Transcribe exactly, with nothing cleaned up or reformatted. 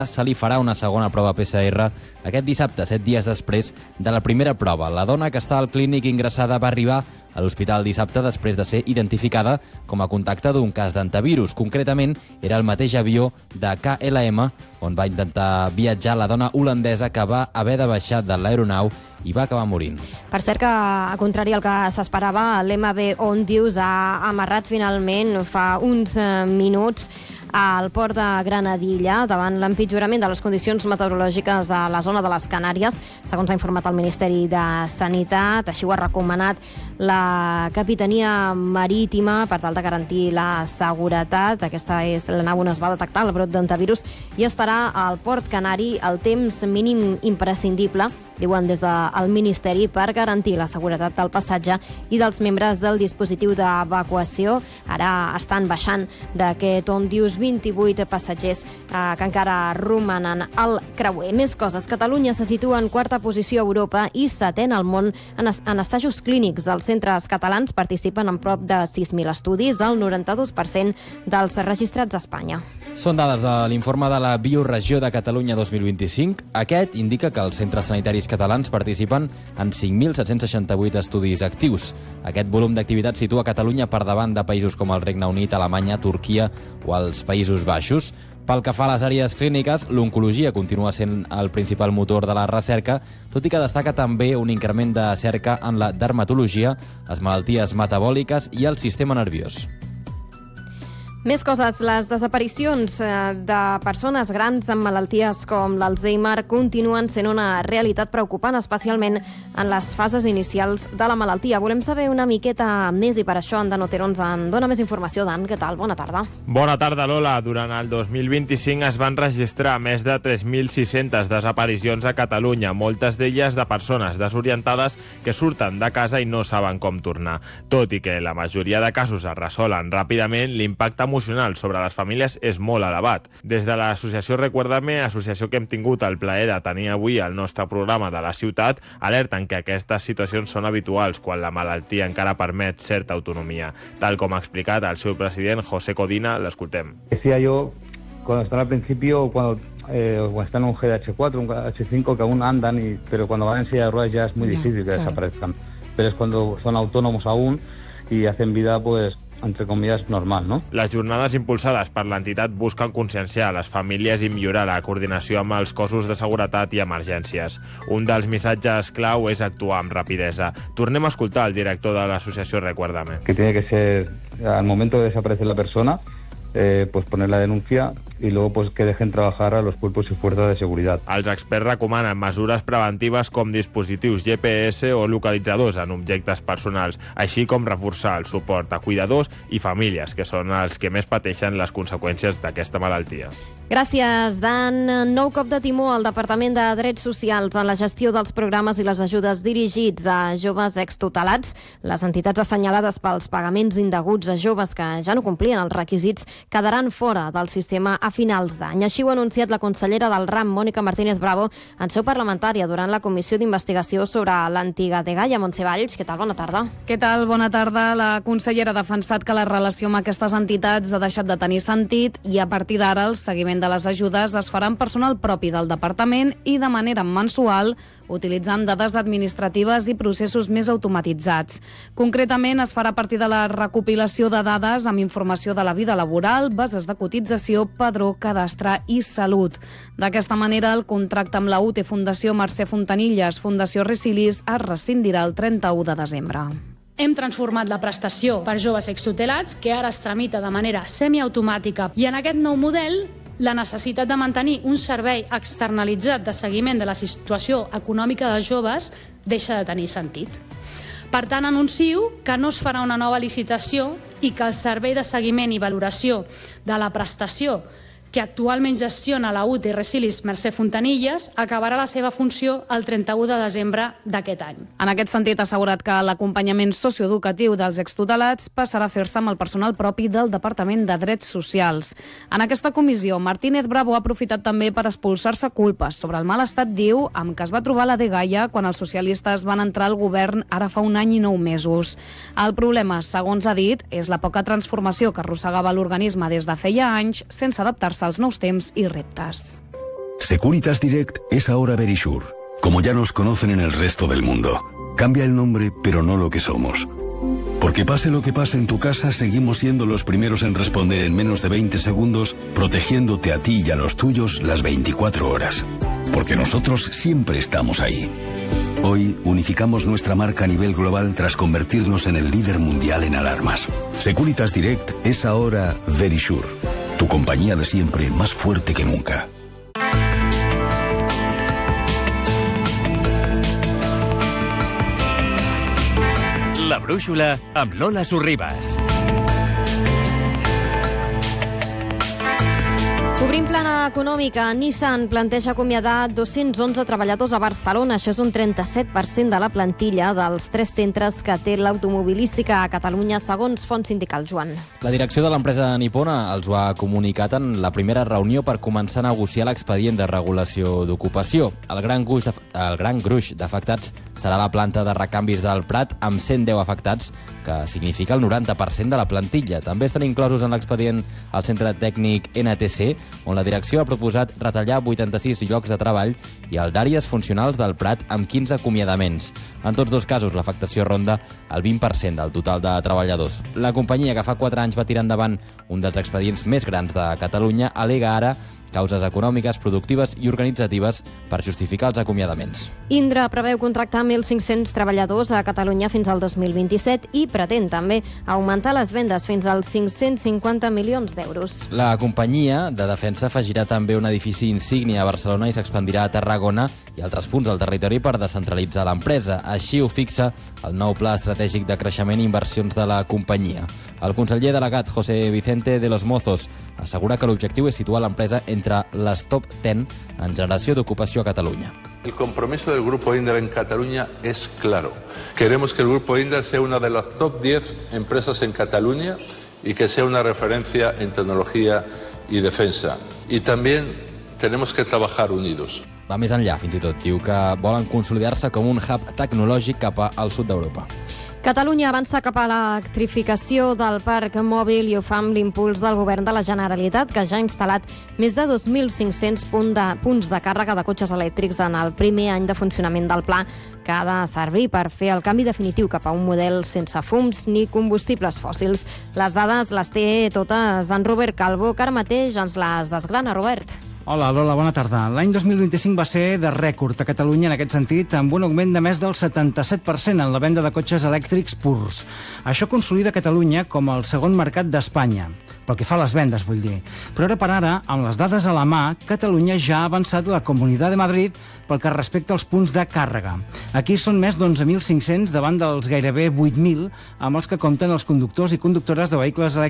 se li farà una segona prova P C R aquest dissabte, set dies després de la primera prova. La dona que està al clínic ingressada va arribar a l'hospital dissabte després de ser identificada com a contacte d'un cas d'antivirus. Concretament, era el mateix avió de K L M on va intentar viatjar la dona holandesa que va haver de baixar de l'aeronau i va acabar morint. Per cert que, a contrari al que s'esperava, l'M V Ondius ha amarrat finalment fa uns eh, minuts al port de Granadilla davant l'empitjorament de les condicions meteorològiques a la zona de les Canàries, segons ha informat el Ministeri de Sanitat. Així ho ha recomanat la Capitania Marítima per tal de garantir la seguretat. Aquesta és la nau on es va detectar el brot d'antivirus i estarà al port canari el temps mínim imprescindible, diuen des del Ministeri, per garantir la seguretat del passatge i dels membres del dispositiu d'evacuació. Ara estan baixant d'aquest Ondius vint-i-vuit passatgers eh, que encara romanen al creuer. Més coses. Catalunya se situa en quarta posició a Europa i setena al món en, en assajos clínics. Els centres catalans participen en prop de sis mil estudis, el noranta-dos per cent dels registrats a Espanya. Són dades de l'informe de la Bioregió de Catalunya dos mil vint-i-cinc. Aquest indica que els centres sanitaris catalans participen en cinc mil set-cents seixanta-vuit estudis actius. Aquest volum d'activitat situa Catalunya per davant de països com el Regne Unit, Alemanya, Turquia o els Països Baixos. Pel que fa a les àrees clíniques, l'oncologia continua sent el principal motor de la recerca, tot i que destaca també un increment de cerca en la dermatologia, les malalties metabòliques i el sistema nerviós. Més coses. Les desaparicions de persones grans amb malalties com l'Alzheimer continuen sent una realitat preocupant, especialment en les fases inicials de la malaltia. Volem saber una miqueta més i per això en Dan Otero ens en dona més informació. Dan, què tal? Bona tarda. Bona tarda, Lola. Durant el dos mil vint-i-cinc es van registrar més de tres mil sis-centes desaparicions a Catalunya, moltes d'elles de persones desorientades que surten de casa i no saben com tornar. Tot i que la majoria de casos es resolen ràpidament, l'impacte emocional sobre les famílies és molt elevat. Des de l'associació Recuérdame, associació que hem tingut el plaer de tenir avui al nostre programa de la ciutat, alerten que aquestes situacions són habituals quan la malaltia encara permet certa autonomia. Tal com ha explicat el seu president, José Codina, l'escoltem. Decía yo, cuando están al principio, cuando, eh, cuando están en un G D H cuatro, un G D H cinco, que aún andan, y, pero cuando van en silla de ruedas ya es muy ya, difícil que claro. desaparezcan. Pero es cuando son autónomos aún y hacen vida, pues, entre comillas, normal, no? Les jornades impulsades per l'entitat busquen conscienciar les famílies i millorar la coordinació amb els cossos de seguretat i emergències. Un dels missatges clau és actuar amb rapidesa. Tornem a escoltar el director de l'associació Recuérdame. Que tiene que ser, al momento de desaparecer la persona, eh, pues poner la denuncia y luego pues que dejen trabajar a los cuerpos y fuerzas de seguridad. Els experts recomanen mesures preventives com dispositius G P S o localitzadors en objectes personals, així com reforçar el suport a cuidadors i famílies, que són els que més pateixen les conseqüències d'aquesta malaltia. Gràcies, Dan. Nou cop de timó al Departament de Drets Socials en la gestió dels programes i les ajudes dirigits a joves extutelats. Les entitats assenyalades pels pagaments indeguts a joves que ja no complien els requisits quedaran fora del sistema a finals d'any. Així ho ha anunciat la consellera del RAM, Mònica Martínez Bravo, en seu parlamentària durant la comissió d'investigació sobre l'antiga Dgaia. Montse Valls, què tal? Bona tarda. Què tal? Bona tarda. La consellera ha defensat que la relació amb aquestes entitats ha deixat de tenir sentit i a partir d'ara el seguiment de les ajudes es farà amb personal propi del departament i de manera mensual, utilitzant dades administratives i processos més automatitzats. Concretament, es farà a partir de la recopilació de dades amb informació de la vida laboral, bases de cotització, padró, cadastre i salut. D'aquesta manera, el contracte amb la U T Fundació Mercè Fontanilles, Fundació Resilis, es rescindirà el trenta-u de desembre. Hem transformat la prestació per joves extutelats, que ara es tramita de manera semiautomàtica, i en aquest nou model la necessitat de mantenir un servei externalitzat de seguiment de la situació econòmica dels joves deixa de tenir sentit. Per tant, anuncio que no es farà una nova licitació i que el servei de seguiment i valoració de la prestació que actualment gestiona la U T Resilis Mercè Fontanilles acabarà la seva funció el trenta-u de desembre d'aquest any. En aquest sentit, ha assegurat que l'acompanyament socioeducatiu dels extutelats passarà a fer-se amb el personal propi del Departament de Drets Socials. En aquesta comissió, Martínez Bravo ha aprofitat també per expulsar-se culpes sobre el mal estat, diu, amb què es va trobar la Dgaia quan els socialistes van entrar al govern ara fa un any i nou mesos. El problema, segons ha dit, és la poca transformació que arrossegava l'organisme des de feia anys sense adaptar-se als nous temps i reptes. Securitas Direct es ahora Verisure, como ya nos conocen en el resto del mundo. Cambia el nombre, pero no lo que somos. Porque pase lo que pase en tu casa, seguimos siendo los primeros en responder en menos de veinte segundos, protegiéndote a ti y a los tuyos las veinticuatro horas. Porque nosotros siempre estamos ahí. Hoy unificamos nuestra marca a nivel global tras convertirnos en el líder mundial en alarmas. Securitas Direct es ahora Verisure, tu compañía de siempre más fuerte que nunca. La brúixola amb Lola Sorribas. Obrim plana econòmica. Nissan planteja acomiadar dos-cents onze treballadors a Barcelona. Això és un trenta-set per cent de la plantilla dels tres centres que té l'automobilística a Catalunya, segons fonts sindicals. Joan. La direcció de l'empresa nipona els ho ha comunicat en la primera reunió per començar a negociar l'expedient de regulació d'ocupació. El gran gruix de, el gran gruix d'afectats serà la planta de recanvis del Prat, amb cent deu afectats, que significa el noranta per cent de la plantilla. També estan inclosos en l'expedient el centre tècnic N T C, on la direcció ha proposat retallar vuitanta-sis llocs de treball, i el d'àrees funcionals del Prat amb quinze acomiadaments. En tots dos casos, l'afectació ronda el vint per cent del total de treballadors. La companyia, que fa quatre anys va tirar endavant un dels expedients més grans de Catalunya, al·lega ara causes econòmiques, productives i organitzatives per justificar els acomiadaments. Indra preveu contractar mil cinc-cents treballadors a Catalunya fins al dos mil vint-i-set i pretén també augmentar les vendes fins als cinc-cents cinquanta milions d'euros. La companyia de defensa afegirà també un edifici insígnia a Barcelona i s'expandirà a Tarragona i altres punts del territori per descentralitzar l'empresa. Així ho fixa el nou pla estratègic de creixement i inversions de la companyia. El conseller delegat José Vicente de los Mozos assegura que l'objectiu és situar l'empresa entre les top deu en generació d'ocupació a Catalunya. El compromiso del Grupo Indra en Cataluña es claro. Queremos que el Grupo Indra sea una de las top diez empresas en Cataluña y que sea una referencia en tecnología y defensa. Y también tenemos que trabajar unidos. Va més enllà, fins i tot. Diu que volen consolidar-se com un hub tecnològic cap al sud d'Europa. Catalunya avança cap a l'electrificació del parc mòbil i ho fa amb l'impuls del govern de la Generalitat, que ja ha instal·lat més de dos mil cinc-cents punts de càrrega de cotxes elèctrics en el primer any de funcionament del pla, que ha de servir per fer el canvi definitiu cap a un model sense fums ni combustibles fòssils. Les dades les té totes en Robert Calvo, que ara mateix ens les desgrana. Robert. Hola, Lola, bona tarda. L'any dos mil vint-i-cinc va ser de rècord a Catalunya en aquest sentit, amb un augment de més del setanta-set per cent en la venda de cotxes elèctrics purs. Això consolida Catalunya com el segon mercat d'Espanya, pel que fa a les vendes, vull dir. Però ara per ara, amb les dades a la mà, Catalunya ja ha avançat la Comunitat de Madrid pel que respecta als punts de càrrega. Aquí són més d'onze mil cinc-cents davant dels gairebé vuit mil amb els que compten els conductors i conductores de vehicles elèctrics